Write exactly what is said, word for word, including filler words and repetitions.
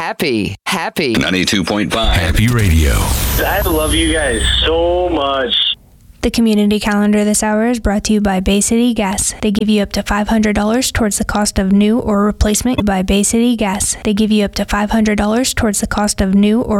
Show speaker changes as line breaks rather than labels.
Happy, happy.
ninety-two point five Happy Radio.
I love you guys so much.
The community calendar this hour is brought to you by Bay City Gas. They give you up to five hundred dollars towards the cost of new or replacement by Bay City Gas. They give you up to five hundred dollars towards the cost of new or